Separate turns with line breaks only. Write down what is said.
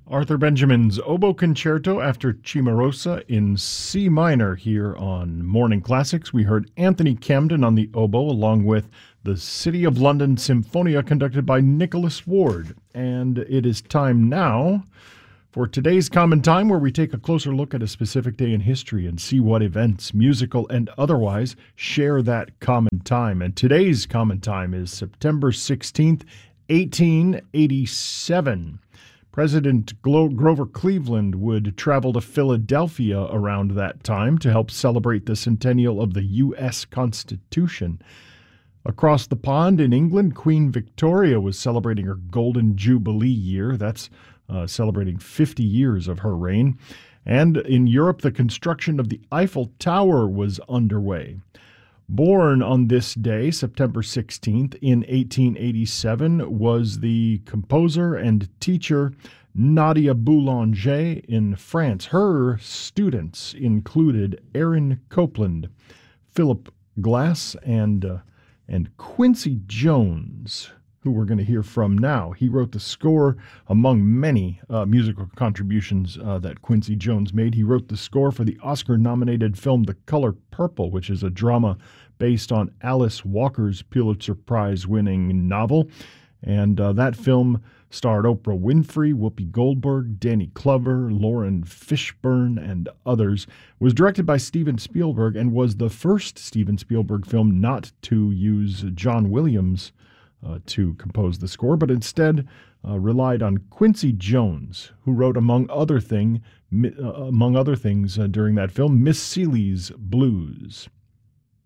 Arthur Benjamin's Oboe Concerto after Cimarosa in C minor here on Morning Classics. We heard Anthony Camden on the oboe along with the City of London Symphonia conducted by Nicholas Ward. And it is time now for today's Common Time, where we take a closer look at a specific day in history and see what events, musical and otherwise, share that common time. And today's Common Time is September 16th, 1887. President Grover Cleveland would travel to Philadelphia around that time to help celebrate the centennial of the U.S. Constitution. Across the pond in England, Queen Victoria was celebrating her Golden Jubilee year. That's celebrating 50 years of her reign. And in Europe, the construction of the Eiffel Tower was underway. Born on this day, September 16th, in 1887, was the composer and teacher Nadia Boulanger in France. Her students included Aaron Copland, Philip Glass, and Quincy Jones, who we're going to hear from now. He wrote the score among many musical contributions that Quincy Jones made. He wrote the score for the Oscar-nominated film The Color Purple, which is a drama based on Alice Walker's Pulitzer Prize-winning novel. And that film starred Oprah Winfrey, Whoopi Goldberg, Danny Glover, Lauren Fishburne, and others. It was directed by Steven Spielberg and was the first Steven Spielberg film not to use John Williams to compose the score, but instead relied on Quincy Jones, who wrote, among other things, during that film, Miss Celie's Blues.